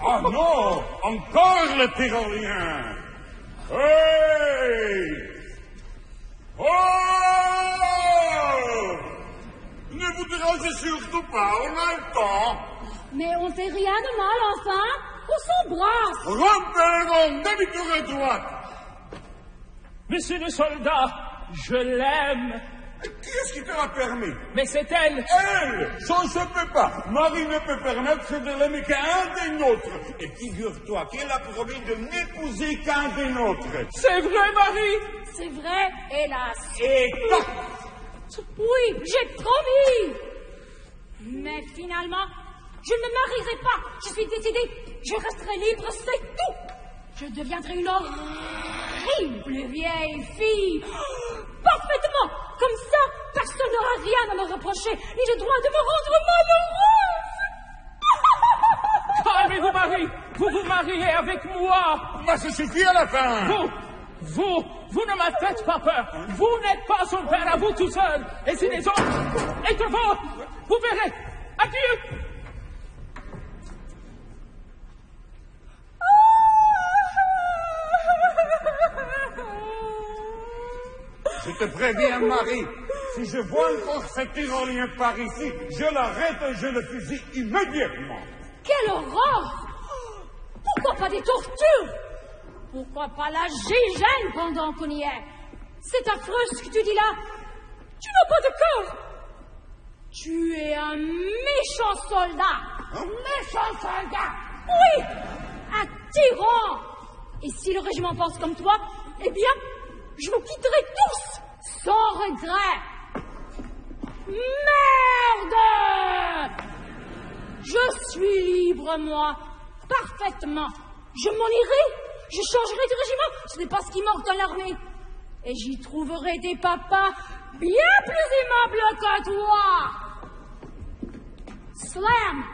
Ah non, encore le tyrolien. Hey! Oh! Ne vous dérangez surtout pas, on a le temps. Mais on fait rien de mal, enfin. On s'embrasse. Rompez demi-tour à droite. Monsieur le soldat, je l'aime. Qui est-ce qui te l'a permis? Mais c'est elle. Elle! Ça ne se peut pas. Marie ne peut permettre de l'aimer qu'un des nôtres. Et figure-toi qu'elle a promis de n'épouser qu'un des nôtres. C'est vrai, Marie? C'est vrai, hélas. Et tac! Oui, j'ai promis. Mais finalement, je ne me marierai pas. Je suis décidée. Je resterai libre, c'est tout. Je deviendrai une horrible vieille fille. Parfaitement. Comme ça, personne n'aura rien à me reprocher, ni le droit de me rendre malheureuse. Calmez-vous, Marie. Vous vous mariez avec moi. Bah, ça suffit à la fin. Vous ne me faites pas peur. Vous n'êtes pas son père à vous tout seul. Et si les autres étaient vôtres, vous verrez. Adieu. Je te préviens, Marie, si je vois encore ce tyrolien par ici, je l'arrête et je le fusille immédiatement. Quelle horreur! Pourquoi pas des tortures? Pourquoi pas la gigène pendant qu'on y est? C'est affreux ce que tu dis là. Tu n'as pas de cœur. Tu es un méchant soldat. Un méchant soldat? Oui, un tyran. Et si le régiment pense comme toi, eh bien, je vous quitterai tous, sans regret. Merde! Je suis libre, moi, parfaitement. Je m'en irai, je changerai de régiment. Ce n'est pas ce qui manque dans l'armée. Et j'y trouverai des papas bien plus aimables que toi. Slam!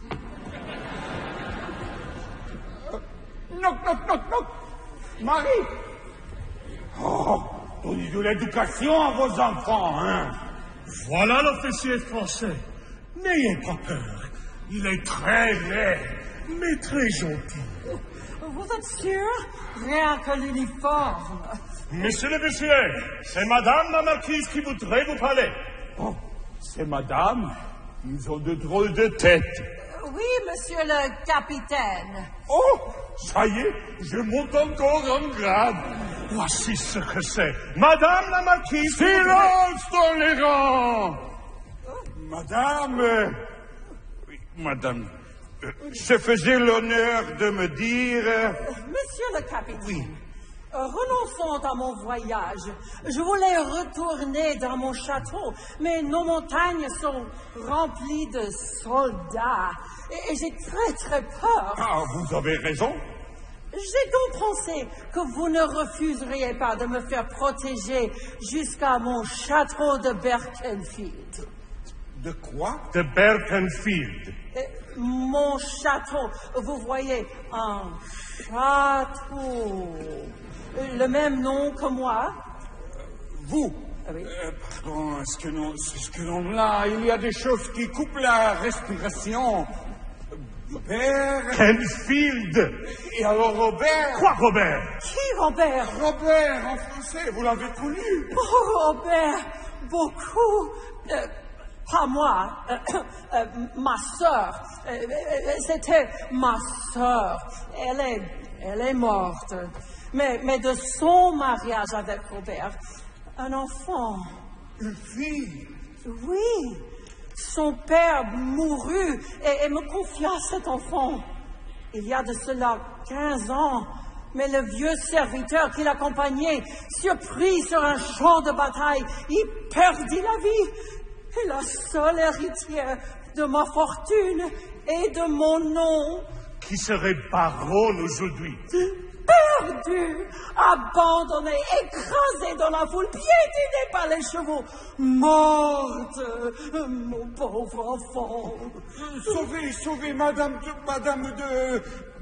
Knock, knock, knock, knock. Marie! Oh, donnez de l'éducation à vos enfants, hein. Voilà l'officier français. N'ayez pas peur. Il est très laid, mais très gentil. Vous êtes sûr? Rien que l'uniforme. Monsieur le monsieur, c'est madame la marquise qui voudrait vous parler. Oh, c'est madame. Ils ont de drôles de têtes. Oui, monsieur le capitaine. Oh, ça y est, je monte encore en grade. Voici ce que c'est. Madame la marquise... Silence, tolérant! Madame... Oui, madame... je faisais l'honneur de me dire... Monsieur le capitaine. Oui. Renonçons à mon voyage. Je voulais retourner dans mon château, mais nos montagnes sont remplies de soldats. Et j'ai très peur. Ah, vous avez raison. J'ai donc pensé que vous ne refuseriez pas de me faire protéger jusqu'à mon château de Berkenfield. De quoi? De Berkenfield. Mon château, vous voyez, un château. Le même nom que moi? Vous? Oui. Pardon, ce nom là, il y a des choses qui coupent la respiration. Berkenfield. Et alors Robert? Quoi, Robert? Qui, Robert? Robert, en français, vous l'avez connu? Oh, Robert, beaucoup. Pas moi, ma sœur. C'était ma sœur. Elle est morte. Mais de son mariage avec Robert, un enfant. Une fille? Oui. Son père mourut et me confia cet enfant. Il y a de cela 15 ans. Mais le vieux serviteur qui l'accompagnait, surpris sur un champ de bataille, il perdit la vie. Et la seule héritière de ma fortune et de mon nom. Qui serait baronne aujourd'hui? Perdu, abandonné, écrasé dans la foule, piétiné par les chevaux, morte, mon pauvre enfant. Sauvez, madame de...